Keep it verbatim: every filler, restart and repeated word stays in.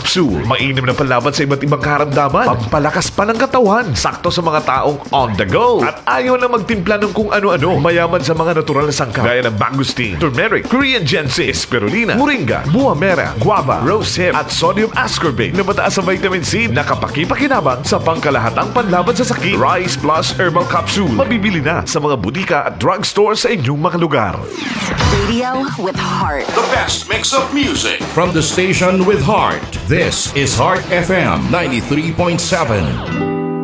Capsule. Mainam na panlaban sa iba't ibang karamdaman. Pampalakas pa ng katawan. Sakto sa mga taong on the go. At ayaw na magtimpla ng kung ano-ano. Mayaman sa mga natural na sangkap. Gaya ng mangosteen, turmeric, Korean ginseng, spirulina, moringa, buwa mera, guava, rose hip, at sodium ascorbate na mataas sa vitamin C na kapakipakinabang sa pangkalahatang panlaban sa sakit. Rice Plus Herbal Capsule. Mabibili na sa mga butika at drugstore sa inyong mga lugar. Radio with heart. The best mix of music. From the station with heart, this is Heart F M ninety-three point seven.